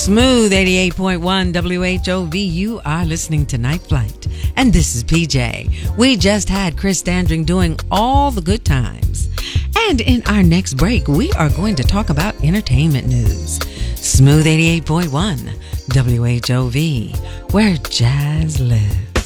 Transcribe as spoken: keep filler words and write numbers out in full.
Smooth eighty-eight point one W H O V. You are listening to Night Flight. And this is P J. We just had Chris Standring doing all the good times. And in our next break, we are going to talk about entertainment news. Smooth eighty-eight point one W H O V, where jazz lives.